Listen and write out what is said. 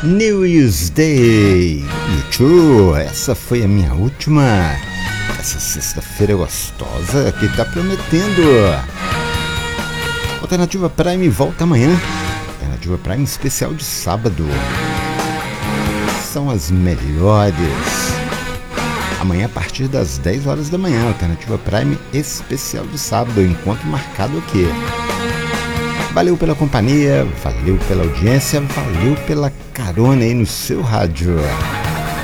New Year's Day, YouTube. Essa foi a minha última. Essa sexta-feira gostosa que tá prometendo. Alternativa Prime volta amanhã. Alternativa Prime especial de sábado. São as melhores. Amanhã a partir das 10 horas da manhã. Alternativa Prime especial de sábado. Encontro marcado aqui. Valeu pela companhia, valeu pela audiência, valeu pela carona aí no seu rádio.